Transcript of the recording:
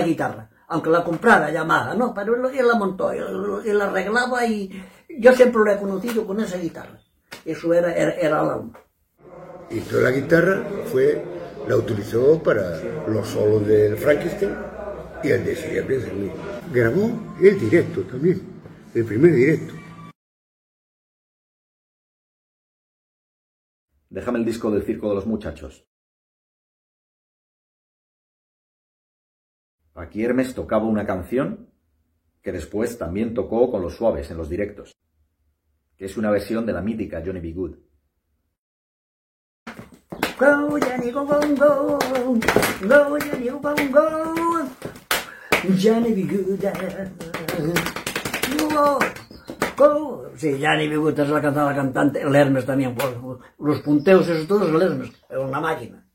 guitarra, aunque la comprara Yamaha, no, pero él la montó, él la arreglaba y yo siempre lo he conocido con esa guitarra. Eso era el alma. Y toda la guitarra la utilizó para los solos del Frankenstein y el de Siempre Serví. Grabó el directo también, el primer directo. Déjame el disco del Circo de los Muchachos. Aquí Hermes tocaba una canción que después también tocó con Los Suaves en los directos, que es una versión de la mítica Johnny B. Good. Go, Johnny, go, go, go. Go, Johnny, go, go, go. Johnny B. Good. Go, go. Sí, Johnny B. Good es la cantante, el Hermes también. Los punteos esos todos, el Hermes, era una máquina.